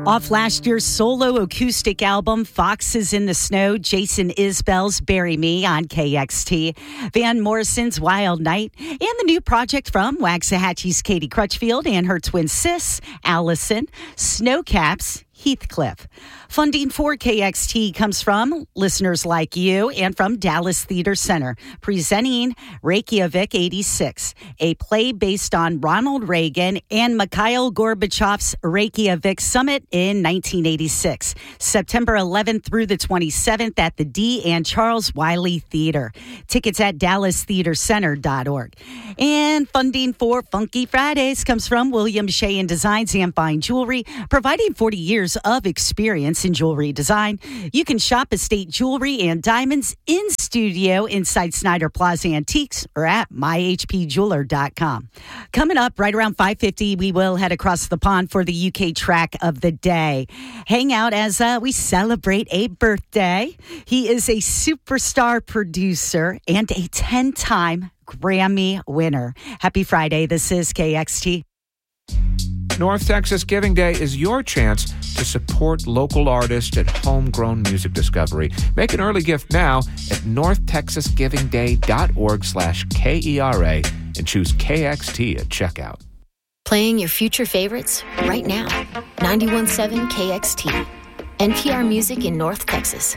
Off last year's solo acoustic album, Foxes in the Snow, Jason Isbell's Bury Me on KXT, Van Morrison's Wild Night, and the new project from Waxahachie's Katie Crutchfield and her twin sis, Allison, Snowcaps, Heathcliff. Funding for KXT comes from listeners like you and from Dallas Theater Center, presenting Reykjavik 86, a play based on Ronald Reagan and Mikhail Gorbachev's Reykjavik Summit in 1986, September 11th through the 27th at the D. and Charles Wiley Theater. Tickets at dallastheatercenter.org. And funding for Funky Fridays comes from William Shea Designs and Fine Jewelry, providing 40 years of experience in jewelry design. You can shop estate jewelry and diamonds in studio inside Snyder Plaza Antiques or at myhpjeweler.com. Coming up right around 5:50, we will head across the pond for the UK track of the day. Hang out as we celebrate a birthday. He is a superstar producer and a 10-time Grammy winner. Happy Friday. This is KXT. North Texas Giving Day is your chance to support local artists at Homegrown Music Discovery. Make an early gift now at northtexasgivingday.org/KERA and choose KXT at checkout. Playing your future favorites right now. 91.7 KXT. NPR Music in North Texas.